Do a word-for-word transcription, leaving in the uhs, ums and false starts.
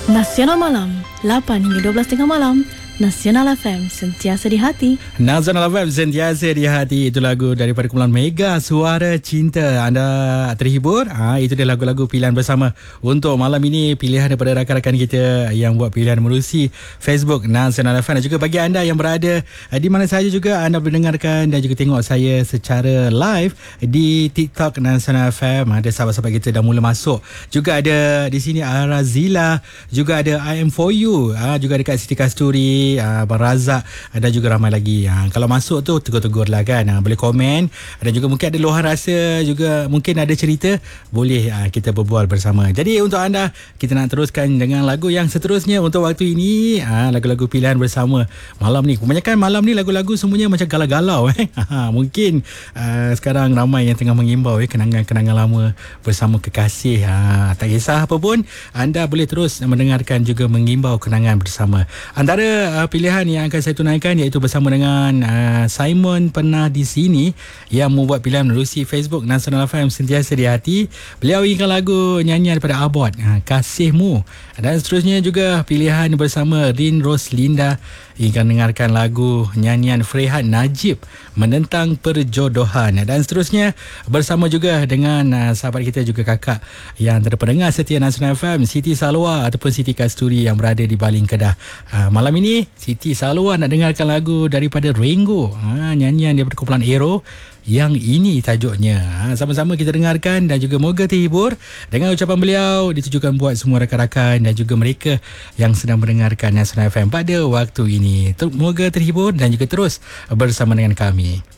Nasional Malam, lapan hingga dua belas tengah malam. Nasional F M, sentiasa di hati. Nasional F M, sentiasa di hati. Itu lagu daripada kumpulan Mega, Suara Cinta. Anda terhibur? Ha, itu dia lagu-lagu pilihan bersama untuk malam ini. Pilihan daripada rakan-rakan kita yang buat pilihan menerusi Facebook Nasional F M. Dan juga bagi anda yang berada di mana sahaja juga anda boleh dengarkan dan juga tengok saya secara live di TikTok Nasional F M. Ada sahabat-sahabat kita dah mula masuk. Juga ada di sini Arazila, juga ada I am for you, ha, juga dekat Siti Kasturi, Abang Razak, ada juga ramai lagi. Ha, kalau masuk tu tegur-tegur lah kan, ha, boleh komen. Dan juga mungkin ada luahan rasa, juga mungkin ada cerita, boleh ha, kita berbual bersama. Jadi untuk anda, kita nak teruskan dengan lagu yang seterusnya untuk waktu ini, ha, lagu-lagu pilihan bersama malam ni. Kebanyakan malam ni lagu-lagu semuanya macam galau-galau eh. Ha, mungkin uh, sekarang ramai yang tengah mengimbau eh, kenangan-kenangan lama bersama kekasih. Ha, tak kisah apa pun, anda boleh terus mendengarkan juga mengimbau kenangan bersama. Antara uh, pilihan yang akan saya tunaikan iaitu bersama dengan uh, Simon Pernah di Sini yang membuat pilihan menerusi Facebook Nasional F M, sentiasa di hati. Beliau inginkan lagu nyanyian daripada Abbott, uh, Kasihmu. Dan seterusnya juga pilihan bersama Rin Roslinda ingin dengarkan lagu nyanyian Frehan Najib, Menentang Perjodohan. Dan seterusnya bersama juga dengan uh, sahabat kita juga kakak yang terpendengar setia Nasional F M, Siti Salwa ataupun Siti Kasturi yang berada di Baling Kedah. Uh, malam ini Siti Salwa nak dengarkan lagu daripada Ringo, uh, nyanyian daripada kumpulan Aero. Yang ini tajuknya. Ha, sama-sama kita dengarkan dan juga moga terhibur dengan ucapan beliau ditujukan buat semua rakan-rakan dan juga mereka yang sedang mendengarkan Nasional F M pada waktu ini. Moga terhibur dan juga terus bersama dengan kami.